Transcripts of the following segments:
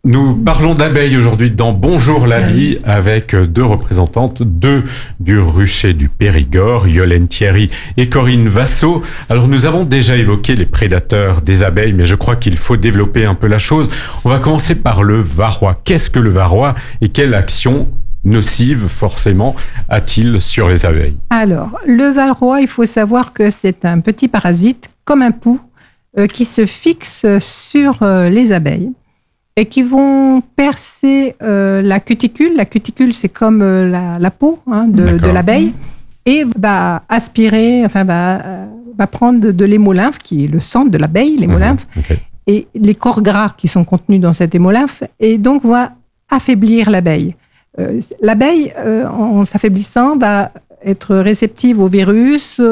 Nous parlons d'abeilles aujourd'hui dans Bonjour la vie avec deux représentantes, du rucher du Périgord, Yolène Thierry et Corinne Vassaux. Alors nous avons déjà évoqué les prédateurs des abeilles, mais je crois qu'il faut développer un peu la chose. On va commencer par le varroa. Qu'est-ce que le varroa et quelle action nocive forcément a-t-il sur les abeilles? Alors, le varroa, il faut savoir que c'est un petit parasite comme un pou qui se fixe sur les abeilles et qui vont percer la cuticule. La cuticule, c'est comme la peau de l'abeille, et va aspirer, va prendre de l'hémolymphe, qui est le sang de l'abeille, l'hémolymphe, et les corps gras qui sont contenus dans cette hémolymphe, et donc va affaiblir l'abeille. L'abeille, en s'affaiblissant, va être réceptive au virus,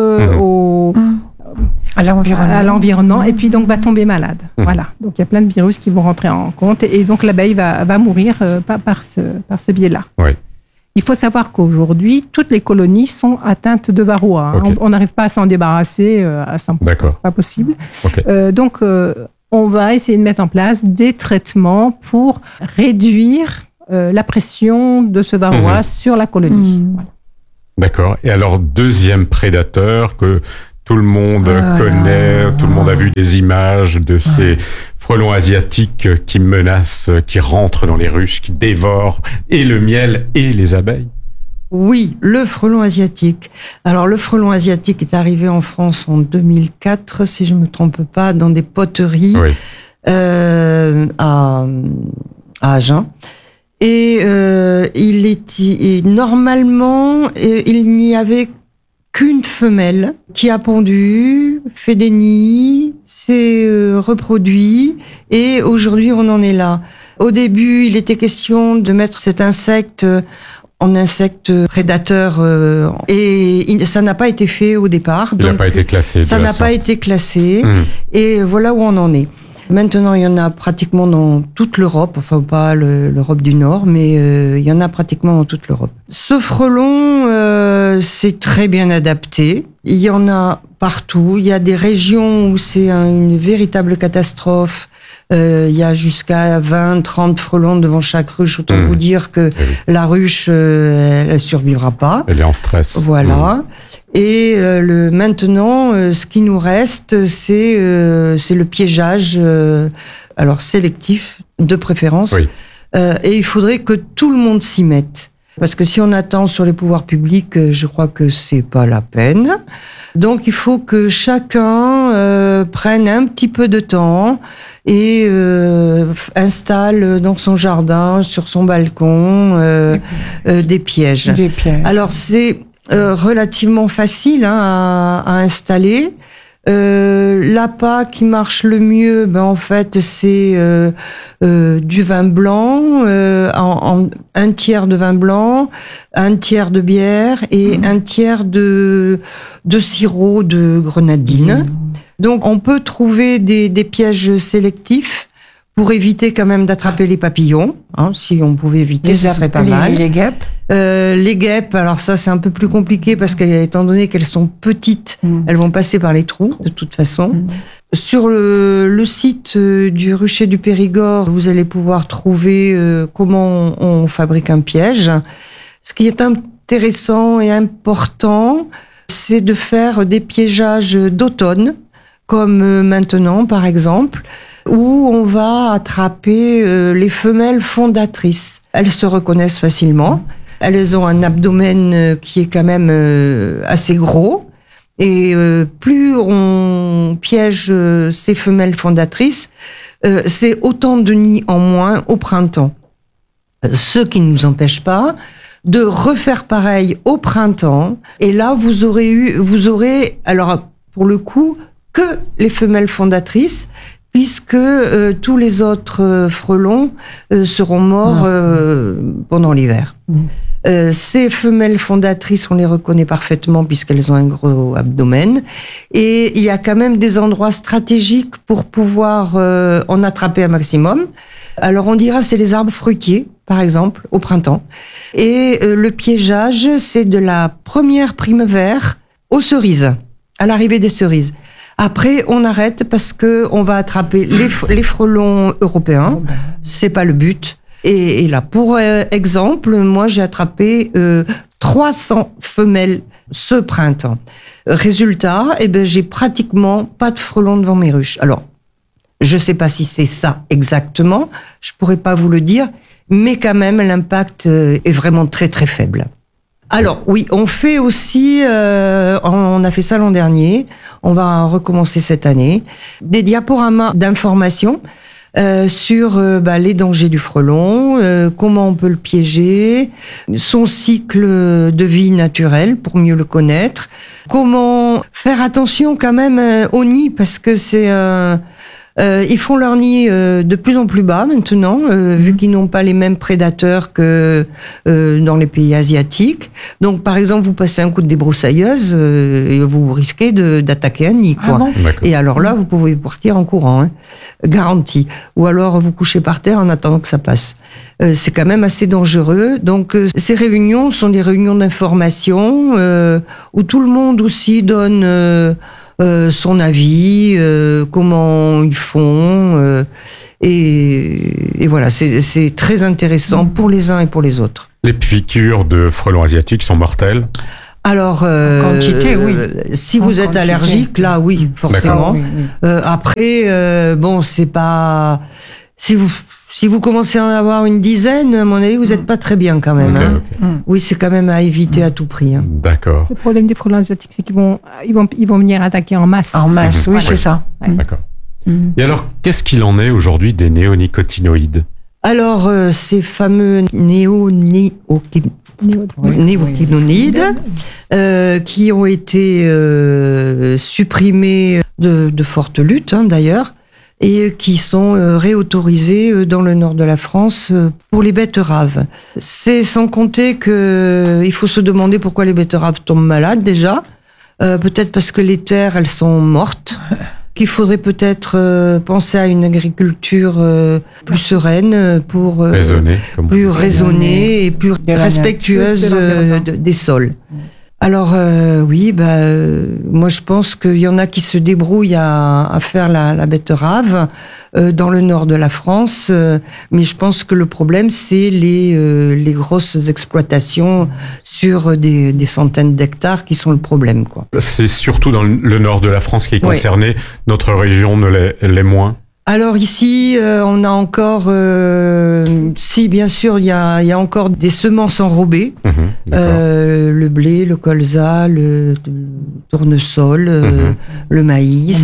à l'environnement, et puis donc va tomber malade. Voilà. Donc il y a plein de virus qui vont rentrer en compte, et donc l'abeille va mourir par ce biais-là. Oui. Il faut savoir qu'aujourd'hui, toutes les colonies sont atteintes de varroa. Okay. On n'arrive pas à s'en débarrasser à 100%. D'accord. C'est pas possible. Okay. Donc on va essayer de mettre en place des traitements pour réduire la pression de ce varroa sur la colonie. Voilà. D'accord. Et alors, deuxième prédateur que tout le monde connaît, tout le monde a vu des images de ces frelons asiatiques qui menacent, qui rentrent dans les ruches, qui dévorent et le miel et les abeilles. Oui, le frelon asiatique. Alors, le frelon asiatique est arrivé en France en 2004, si je me trompe pas, dans des poteries à Agen. Et normalement, il n'y avait qu'une femelle qui a pondu, fait des nids, s'est reproduit, et aujourd'hui on en est là. Au début, il était question de mettre cet insecte en insecte prédateur, et ça n'a pas été fait au départ. Il n'a pas été classé. Ça n'a pas été classé, et voilà où on en est. Maintenant, il y en a pratiquement dans toute l'Europe, enfin pas l'Europe du Nord, mais il y en a pratiquement dans toute l'Europe. Ce frelon, c'est très bien adapté. Il y en a partout. Il y a des régions où c'est une véritable catastrophe. Il y a jusqu'à 20, 30 frelons devant chaque ruche. Autant vous dire que la ruche, elle survivra pas. Elle est en stress. Voilà. Et maintenant, ce qui nous reste, c'est le piégeage, alors sélectif de préférence. Oui. Et il faudrait que tout le monde s'y mette. Parce que si on attend sur les pouvoirs publics, je crois que c'est pas la peine. Donc il faut que chacun prenne un petit peu de temps et installe dans son jardin, sur son balcon, des pièges. Alors c'est relativement facile à installer. L'appât qui marche le mieux, en fait, c'est du vin blanc, un tiers de vin blanc, un tiers de bière et un tiers de sirop de grenadine. Donc, on peut trouver des pièges sélectifs pour éviter quand même d'attraper les papillons. Si on pouvait éviter, ce serait pas mal. Les guêpes. Les guêpes, alors ça c'est un peu plus compliqué parce qu'étant donné qu'elles sont petites, elles vont passer par les trous de toute façon. Sur le site du rucher du Périgord, vous allez pouvoir trouver comment on fabrique un piège. Ce qui est intéressant et important, c'est de faire des piégeages d'automne, comme maintenant par exemple, où on va attraper les femelles fondatrices. Elles se reconnaissent facilement. Elles ont un abdomen qui est quand même assez gros. Et plus on piège ces femelles fondatrices, c'est autant de nids en moins au printemps. Ce qui ne nous empêche pas de refaire pareil au printemps. Et là, vous aurez, alors pour le coup, que les femelles fondatrices, puisque tous les autres frelons seront morts pendant l'hiver. Ces femelles fondatrices, on les reconnaît parfaitement puisqu'elles ont un gros abdomen. Et il y a quand même des endroits stratégiques pour pouvoir en attraper un maximum. Alors on dira c'est les arbres fruitiers, par exemple, au printemps. Et le piégeage, c'est de la première primevère aux cerises, à l'arrivée des cerises. Après, on arrête parce que on va attraper les frelons européens. C'est pas le but. Et là, pour exemple, moi, j'ai attrapé 300 femelles ce printemps. Résultat, j'ai pratiquement pas de frelons devant mes ruches. Alors, je sais pas si c'est ça exactement, je pourrais pas vous le dire, mais quand même, l'impact est vraiment très très faible. Alors oui, on fait aussi, on a fait ça l'an dernier, on va recommencer cette année, des diaporamas d'informations sur les dangers du frelon, comment on peut le piéger, son cycle de vie naturel pour mieux le connaître, comment faire attention quand même au nid parce que c'est ils font leur nid de plus en plus bas maintenant, vu qu'ils n'ont pas les mêmes prédateurs que dans les pays asiatiques. Donc, par exemple, vous passez un coup de débroussailleuse et vous risquez d'attaquer un nid, quoi. bon Et alors là, vous pouvez partir en courant, hein, garanti. Ou alors vous couchez par terre en attendant que ça passe. C'est quand même assez dangereux. Donc, ces réunions sont des réunions d'information où tout le monde aussi donne son avis, comment ils font, et voilà, c'est très intéressant pour les uns et pour les autres. Les piqûres de frelons asiatiques sont mortelles? Alors, quantité, oui. Si vous êtes allergique, là, oui, forcément. Après, bon, c'est pas si vous commencez à en avoir une dizaine, à mon avis, vous n'êtes pas très bien quand même. Oui, c'est quand même à éviter à tout prix. Hein. D'accord. Le problème des frelons asiatiques, c'est qu'ils vont venir attaquer en masse. En masse, oui, c'est ça. D'accord. Et alors, qu'est-ce qu'il en est aujourd'hui des néonicotinoïdes? Alors, ces fameux néonicotinoïdes qui ont été supprimés de forte lutte, hein, d'ailleurs, et qui sont réautorisés dans le nord de la France pour les betteraves. C'est sans compter que il faut se demander pourquoi les betteraves tombent malades déjà. Peut-être parce que les terres, elles sont mortes. Qu'il faudrait peut-être penser à une agriculture plus sereine, pour plus raisonnée et plus respectueuse des sols. Alors oui, moi je pense qu'il y en a qui se débrouillent à faire la betterave dans le nord de la France, mais je pense que le problème c'est les grosses exploitations sur des centaines d'hectares qui sont le problème, quoi. C'est surtout dans le nord de la France qui est concerné, notre région ne l'est moins. Alors ici, on a encore, si bien sûr, il y a encore des semences enrobées, le blé, le colza, le tournesol, le maïs,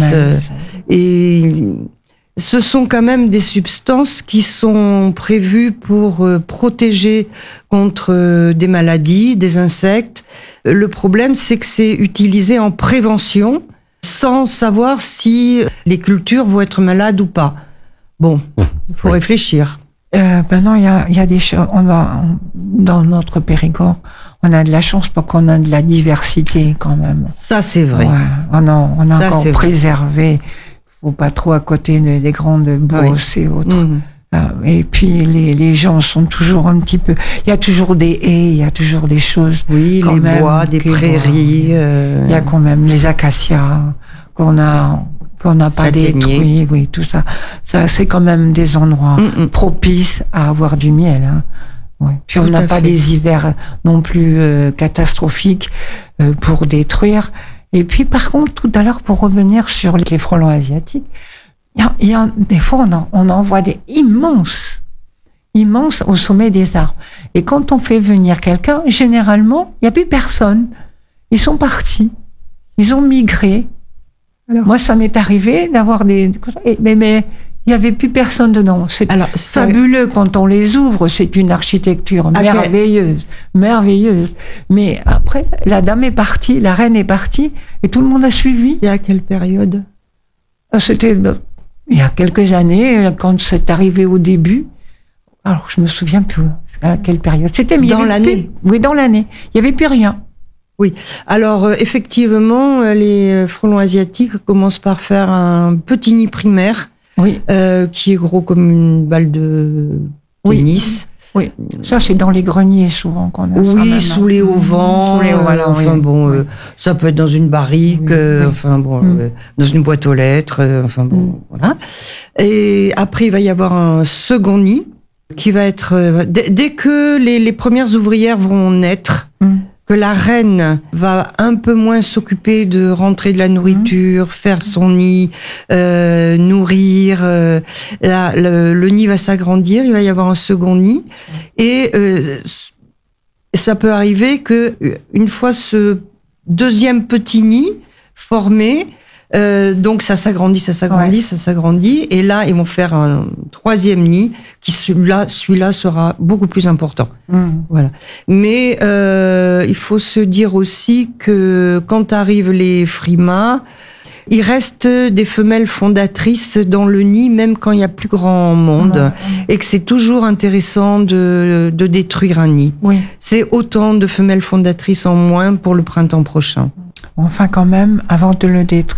et ce sont quand même des substances qui sont prévues pour protéger contre des maladies, des insectes. Le problème, c'est que c'est utilisé en prévention, sans savoir si les cultures vont être malades ou pas. Bon, il faut réfléchir. Non, il y a des choses. Dans notre Périgord, on a de la chance parce qu'on a de la diversité quand même. Ça, c'est vrai. Ouais, on a ça, encore préservé. Faut pas trop à côté des grandes bosses et autres. Et puis les gens sont toujours un petit peu. Il y a toujours des haies, il y a toujours des choses. Oui, les bois, des prairies. Il y a quand même les acacias qu'on n'a pas détruits, oui, tout ça. Ça, c'est quand même des endroits propices à avoir du miel. Hein. Ouais. Puis on n'a pas des hivers non plus catastrophiques pour détruire. Et puis par contre, tout à l'heure, pour revenir sur les frelons asiatiques. Il y a des fois, on en voit des immenses au sommet des arbres. Et quand on fait venir quelqu'un, généralement, il n'y a plus personne. Ils sont partis. Ils ont migré. Alors, moi, ça m'est arrivé d'avoir mais il n'y avait plus personne dedans. C'est fabuleux quand on les ouvre. C'est une architecture merveilleuse. Mais après, la dame est partie, la reine est partie, et tout le monde a suivi. Et à quelle période? C'était il y a quelques années, quand c'est arrivé au début. Alors, je me souviens plus à quelle période. C'était dans l'année. Oui, dans l'année. Il n'y avait plus rien. Oui. Alors, effectivement, les frelons asiatiques commencent par faire un petit nid primaire, qui est gros comme une balle de tennis. Oui, ça c'est dans les greniers souvent qu'on a ça. Oui, sous les auvents. Voilà, enfin bon, ça peut être dans une barrique, enfin bon, dans une boîte aux lettres, enfin bon, voilà. Et après, il va y avoir un second nid qui va être dès que les premières ouvrières vont naître. Que la reine va un peu moins s'occuper de rentrer de la nourriture, faire son nid, nourrir. Le nid va s'agrandir, il va y avoir un second nid. Et ça peut arriver que une fois ce deuxième petit nid formé, donc ça s'agrandit. Et là, ils vont faire un troisième nid qui celui-là sera beaucoup plus important. Voilà. Mais il faut se dire aussi que quand arrivent les frimas, il reste des femelles fondatrices dans le nid, même quand il y a plus grand monde, et que c'est toujours intéressant de détruire un nid. Oui. C'est autant de femelles fondatrices en moins pour le printemps prochain. Enfin, quand même, avant de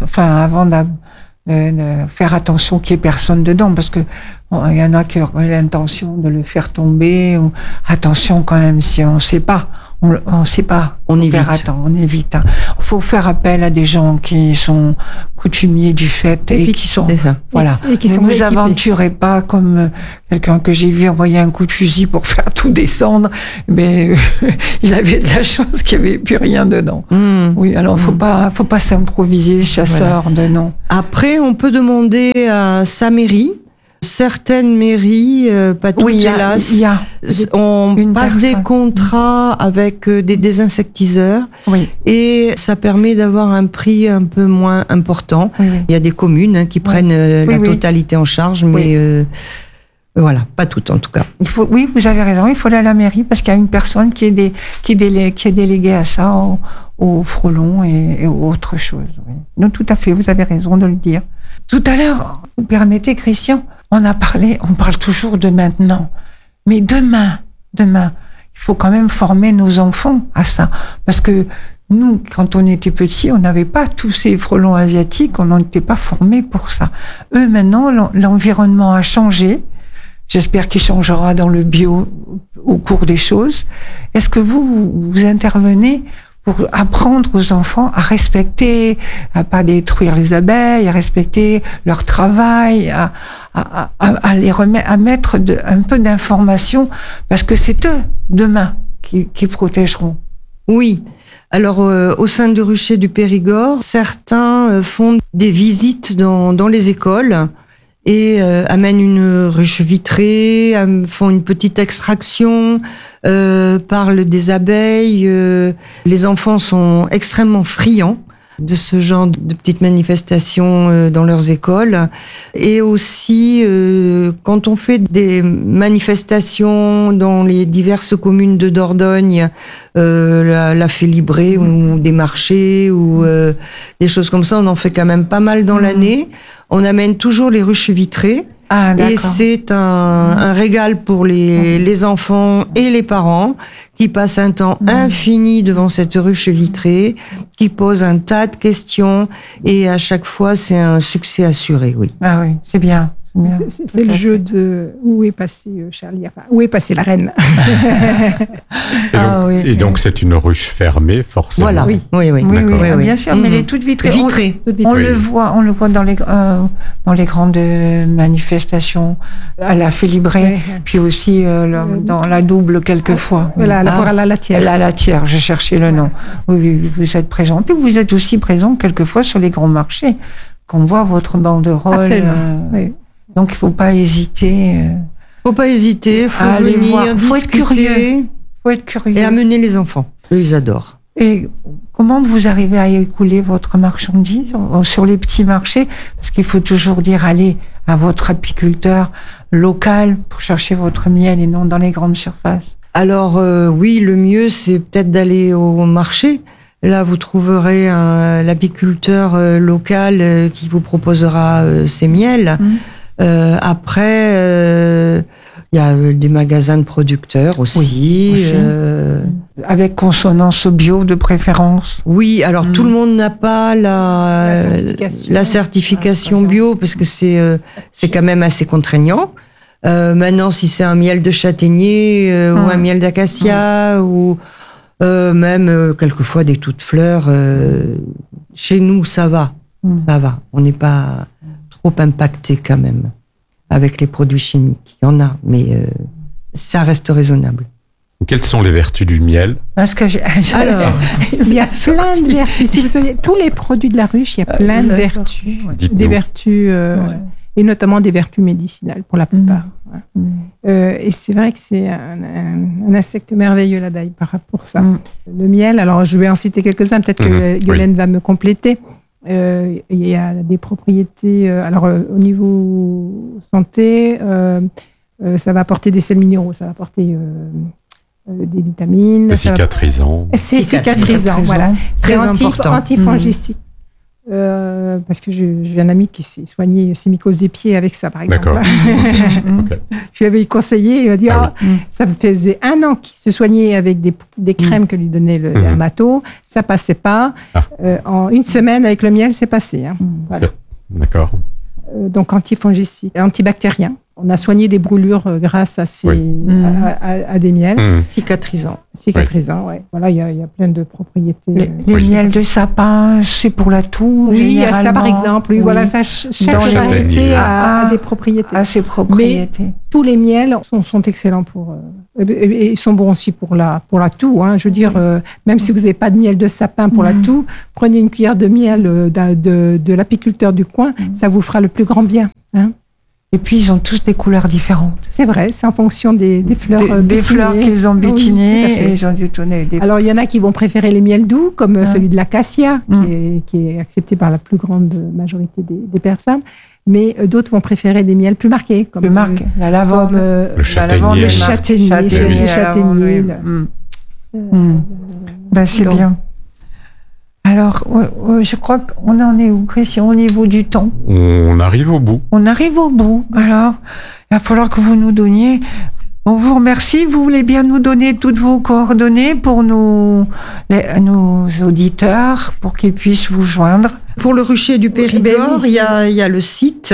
faire attention qu'il n'y ait personne dedans, parce que il y en a qui ont l'intention de le faire tomber. Ou, attention quand même, si on ne sait pas. On sait pas. On évite. On évite. Hein. Faut faire appel à des gens qui sont coutumiers du fait et qui sont, voilà. Et qui ne vous aventurez pas comme quelqu'un que j'ai vu envoyer un coup de fusil pour faire tout descendre. Mais il avait de la chance qu'il n'y avait plus rien dedans. Oui, alors faut pas s'improviser chasseur de nom. Après, on peut demander à sa mairie. Certaines mairies, pas toutes, hélas, on passe des contrats avec des désinsectiseurs et ça permet d'avoir un prix un peu moins important. Il y a des communes qui prennent la totalité en charge, mais voilà, pas toutes en tout cas. Oui, vous avez raison, il faut aller à la mairie parce qu'il y a une personne qui est déléguée à ça, aux frelons et autre chose. Oui. Donc tout à fait, vous avez raison de le dire. Tout à l'heure, vous permettez, Christian, on parle toujours de maintenant. Mais demain, il faut quand même former nos enfants à ça. Parce que nous, quand on était petits, on n'avait pas tous ces frelons asiatiques, on n'était pas formés pour ça. Eux, maintenant, l'environnement a changé. J'espère qu'il changera dans le bio au cours des choses. Est-ce que vous intervenez pour apprendre aux enfants à respecter, à pas détruire les abeilles, à respecter leur travail, à les remettre, à mettre un peu d'information, parce que c'est eux, demain, qui protégeront. Oui. Alors, au sein du rucher du Périgord, certains font des visites dans les écoles et amènent une ruche vitrée, font une petite extraction, parlent des abeilles. Les enfants sont extrêmement friands de ce genre de petites manifestations dans leurs écoles. Et aussi, quand on fait des manifestations dans les diverses communes de Dordogne, la Félibrée ou des marchés ou des choses comme ça, on en fait quand même pas mal dans l'année. On amène toujours les ruches vitrées. Et c'est un régal pour les enfants et les parents qui passent un temps infini devant cette ruche vitrée, qui posent un tas de questions et à chaque fois c'est un succès assuré, oui. Ah oui, c'est bien. C'est le jeu de où est passé Charlie, enfin, où est passée la reine. Et donc c'est une ruche fermée, forcément. Voilà. Oui, bien sûr, mais elle est toute vitrée. On le voit dans les grandes manifestations à la Félibrée, puis aussi dans la double quelquefois. Voilà, à la Latière. La Latière, j'ai cherché le nom. Oui, vous êtes présent. Puis vous êtes aussi présent quelquefois sur les grands marchés, qu'on voit votre banderole. Absolument. Oui. Donc, il faut pas hésiter. Faut aller venir, voir. Faut être curieux. Et amener les enfants. Eux, ils adorent. Et comment vous arrivez à écouler votre marchandise sur les petits marchés? Parce qu'il faut toujours dire, allez à votre apiculteur local pour chercher votre miel et non dans les grandes surfaces. Alors, oui, le mieux, c'est peut-être d'aller au marché. Là, vous trouverez l'apiculteur local qui vous proposera ses miels. Après, il y a des magasins de producteurs aussi. Avec consonance bio de préférence. Oui, alors tout le monde n'a pas la certification bio parce que c'est quand même assez contraignant. Maintenant, si c'est un miel de châtaignier ou un miel d'acacia ou même quelquefois des toutes fleurs, chez nous, ça va. Ça va. On n'est pas trop impacté quand même avec les produits chimiques. Il y en a, mais ça reste raisonnable. Quelles sont les vertus du miel? Alors, il y a plein de vertus. Si vous savez, tous les produits de la ruche, il y a plein de vertus. Des vertus, et notamment des vertus médicinales pour la plupart. Et c'est vrai que c'est un insecte merveilleux, l'abeille, par rapport à ça. Le miel, alors je vais en citer quelques-uns, peut-être que Yolène va me compléter. Il y a des propriétés, au niveau santé, ça va apporter des sels minéraux, ça va apporter des vitamines. C'est cicatrisant. C'est cicatrisant, voilà. C'est important. Antifongique. Parce que j'ai un ami qui s'est soigné ses mycoses des pieds avec ça, par exemple. D'accord. Okay. Je lui avais conseillé, il m'a dit, ça faisait 1 an qu'il se soignait avec des crèmes que lui donnait le dermato, ça passait pas. En 1 semaine, avec le miel, c'est passé. Hein. Voilà. D'accord. Donc antifongique, antibactérien. On a soigné des brûlures grâce à à des miels. Cicatrisants. Cicatrisants, ouais. Voilà, il y a plein de propriétés. Les miels de sapin, c'est pour la toux. Oui, ça par exemple. Oui. Voilà, ça, chaque variété a des propriétés. A ses propriétés. Mais tous les miels sont excellents et sont bons aussi pour la toux. Hein. Je veux dire, même si vous n'avez pas de miel de sapin pour la toux, prenez une cuillère de miel de l'apiculteur du coin, ça vous fera le plus grand bien. Hein. Et puis, ils ont tous des couleurs différentes. C'est vrai, c'est en fonction des fleurs des fleurs qu'ils ont butinées et ils ont dû tourner des... Alors, il y en a qui vont préférer les miels doux, comme celui de l'acacia, qui est accepté par la plus grande majorité des personnes. Mais d'autres vont préférer des miels plus marqués. Comme la lavande, le châtaignier. Le châtaignier. C'est bien. Alors, je crois qu'on en est où, Christian, au niveau du temps? On arrive au bout. Alors, il va falloir que vous nous donniez... On vous remercie. Vous voulez bien nous donner toutes vos coordonnées pour nos auditeurs, pour qu'ils puissent vous joindre? Pour le rucher du Périgord, il y a le site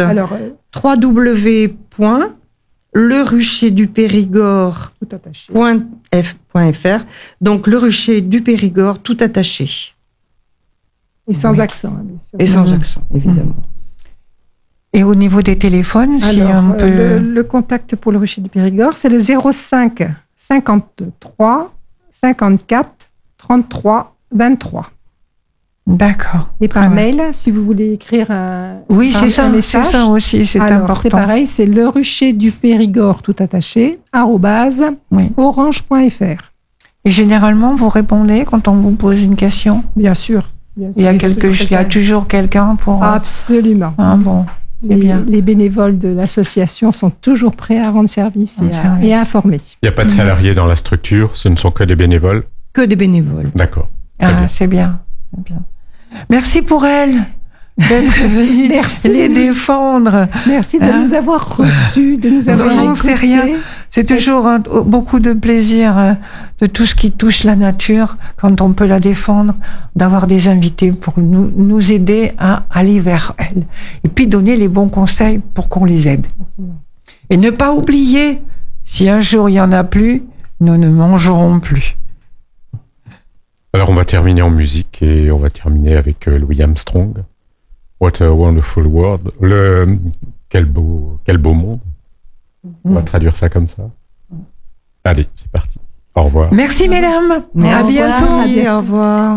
www.lerucherdupérigord.fr. Donc, le rucher du Périgord, tout attaché. Et sans accent, bien sûr. Et sans accent, évidemment. Et au niveau des téléphones, le contact pour le rucher du Périgord, c'est le 05 53 54 33 23. D'accord. Et par mail, si vous voulez écrire un message. C'est ça aussi, c'est important. C'est pareil, c'est le rucher du Périgord, tout attaché, @orange.fr. Et généralement, vous répondez quand on vous pose une question? Bien sûr. Il y a toujours quelqu'un pour... Absolument. Bon, c'est bien. Les bénévoles de l'association sont toujours prêts à rendre service et à informer. Il n'y a pas de salariés dans la structure, ce ne sont que des bénévoles? Que des bénévoles. D'accord. C'est bien. Merci pour elle d'être venue les défendre. Merci de nous avoir reçus, de nous avoir écoutés. C'est rien. C'est toujours beaucoup de plaisir de tout ce qui touche la nature, quand on peut la défendre, d'avoir des invités pour nous aider à aller vers elle. Et puis donner les bons conseils pour qu'on les aide. Et ne pas oublier, si un jour il n'y en a plus, nous ne mangerons plus. Alors on va terminer en musique et on va terminer avec Louis Armstrong. What a wonderful world. Quel beau monde. On va traduire ça comme ça. Allez, c'est parti. Au revoir. Merci mesdames. Merci. À bientôt. Au revoir.